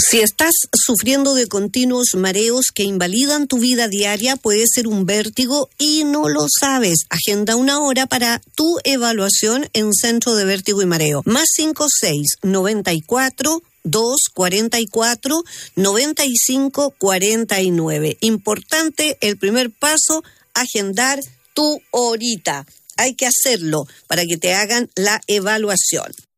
Si estás sufriendo de continuos mareos que invalidan tu vida diaria, puede ser un vértigo y no lo sabes. Agenda una hora para tu evaluación en Centro de Vértigo y Mareo. Más 56-94-244-9549. Importante, el primer paso, agendar tu horita. Hay que hacerlo para que te hagan la evaluación.